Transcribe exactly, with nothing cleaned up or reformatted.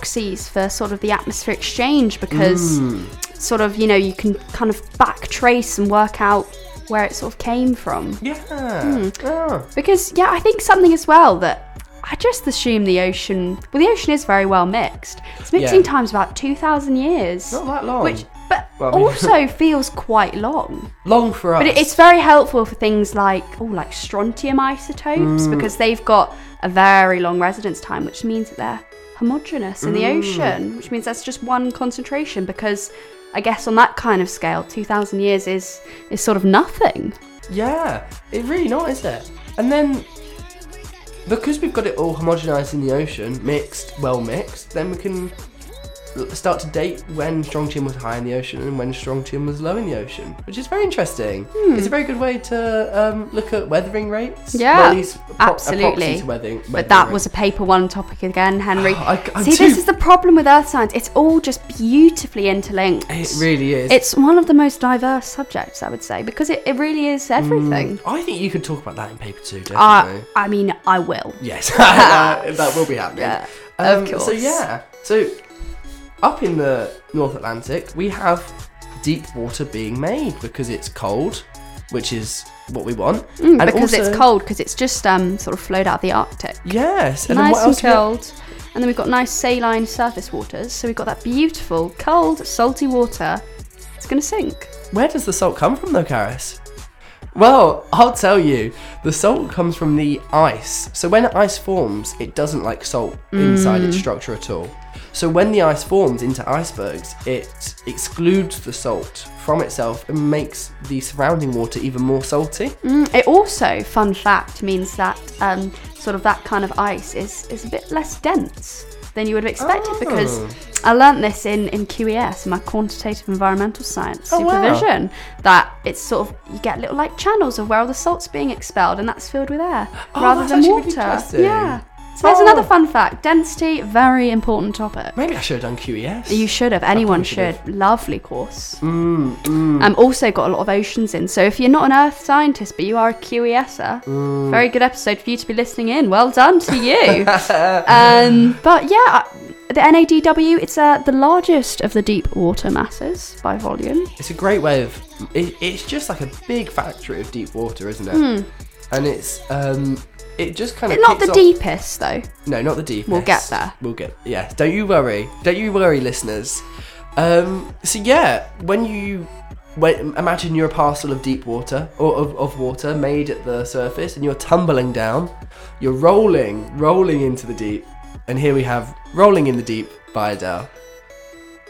proxies for sort of the atmosphere exchange because mm. sort of, you know, you can kind of back trace and work out where it sort of came from. Yeah. Mm. yeah. Because, yeah, I think something as well that I just assume the ocean, well, the ocean is very well mixed. Its mixing yeah. time's about two thousand years. Not that long. Which, but well, I mean, also feels quite long. Long for us. But it's very helpful for things like, oh, like strontium isotopes, mm. because they've got a very long residence time, which means that they're homogeneous in mm. the ocean, which means that's just one concentration, because I guess on that kind of scale, two thousand years is, is sort of nothing. Yeah, it really not, is it? And then, because we've got it all homogenised in the ocean, mixed, well mixed, then we can start to date when strontium was high in the ocean and when strontium was low in the ocean, which is very interesting. Hmm. It's a very good way to um, look at weathering rates. Yeah, well, at least pro- absolutely. To weathering, weathering but that rates. was a paper one topic again, Henry. Oh, I, I See, too... this is the problem with earth science. It's all just beautifully interlinked. It really is. It's one of the most diverse subjects, I would say, because it, it really is everything. Mm, I think you could talk about that in paper two, definitely. Uh, I mean, I will. Yes, that, that will be happening. Yeah, um, of course. So, yeah. So, up in the North Atlantic, we have deep water being made because it's cold, which is what we want. Mm, and because also, it's cold, because it's just um, sort of flowed out of the Arctic. Yes. And nice then what else and cold. And then we've got nice saline surface waters. So we've got that beautiful, cold, salty water. It's going to sink. Where does the salt come from, though, Karis? Well, I'll tell you. The salt comes from the ice. So when ice forms, it doesn't like salt mm. inside its structure at all. So when the ice forms into icebergs, it excludes the salt from itself and makes the surrounding water even more salty. Mm, it also, fun fact, means that um, sort of that kind of ice is, is a bit less dense than you would have expected oh. because I learnt this in, in Q E S, in my quantitative environmental science oh, supervision, wow. that it's sort of, you get little like channels of where all the salt's being expelled and that's filled with air oh, rather than water. Really yeah. So there's oh. another fun fact. Density, very important topic. Maybe I should have done Q E S. You should have. Anyone should. Have. Lovely course. Mm, mm. Um, also got a lot of oceans in. So if you're not an Earth scientist, but you are a QESer, mm. very good episode for you to be listening in. Well done to you. um, but yeah, the N A D W, it's uh, the largest of the deep water masses by volume. It's a great way of... It, it's just like a big factory of deep water, isn't it? Mm. And it's... Um, It just kind of not the off. deepest though. No, not the deepest. We'll get there. We'll get yeah. Don't you worry. Don't you worry, listeners. Um, so yeah, when you when, imagine you're a parcel of deep water or of, of water made at the surface, and you're tumbling down, you're rolling, rolling into the deep, and here we have "Rolling in the Deep" by Adele.